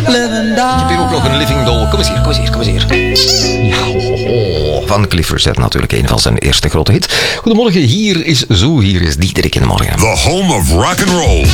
Ik heb hier ook nog een Living Doll. Kom eens hier. Ja, van Cliff Richard natuurlijk, een van zijn eerste grote hits. Goedemorgen, hier is Diederik in de morgen. The home of rock and roll.